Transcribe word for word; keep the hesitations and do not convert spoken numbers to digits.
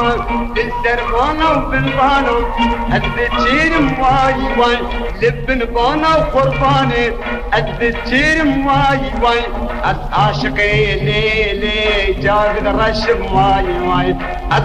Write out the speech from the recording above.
بالزربانة وبالبانو الذكير مواي واي لبن بانا وقرباني الذكير مواي واي عاشقي ليلي جاقد رش مواي واي